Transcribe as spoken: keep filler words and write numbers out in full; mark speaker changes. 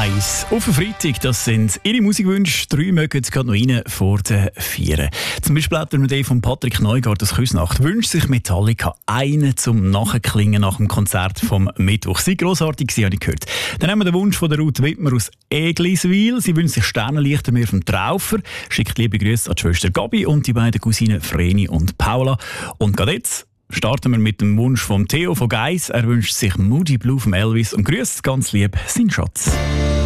Speaker 1: eins auf den Freitag, das sind Ihre Musikwünsche. Drei mögen gerade noch rein vor den Vieren. Zum Beispiel hat der von Patrick Neugaard aus Küsnacht wünscht sich Metallica einen zum Nachklingen nach dem Konzert vom Mittwoch. Sie grossartig, Sie habe ich gehört. Dann haben wir den Wunsch von der Ruth Wittmer aus Egliswil. Sie wünscht sich Sternenlichter mehr vom Traufer. Schickt liebe Grüße an die Schwester Gabi und die beiden Cousinen Vreni und Paula. Und gerade jetzt starten wir mit dem Wunsch von Theo von Geiss. Er wünscht sich Moody Blue vom Elvis und grüßt ganz lieb seinen Schatz.